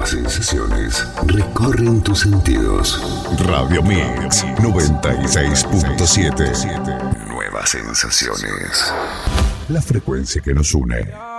Nuevas sensaciones recorren tus sentidos. Radio Mix 96.7. Nuevas sensaciones. La frecuencia que nos une.